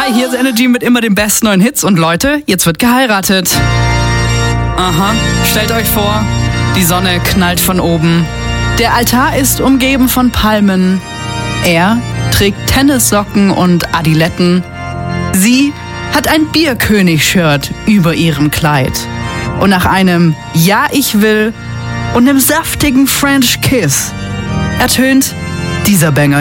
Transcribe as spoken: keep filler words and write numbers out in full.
Hi, hier ist Energy mit immer den besten neuen Hits. Und Leute, jetzt wird geheiratet. Aha, stellt euch vor, die Sonne knallt von oben. Der Altar ist umgeben von Palmen. Er trägt Tennissocken und Adiletten. Sie hat ein Bierkönig-Shirt über ihrem Kleid. Und nach einem Ja, ich will und einem saftigen French Kiss ertönt dieser Banger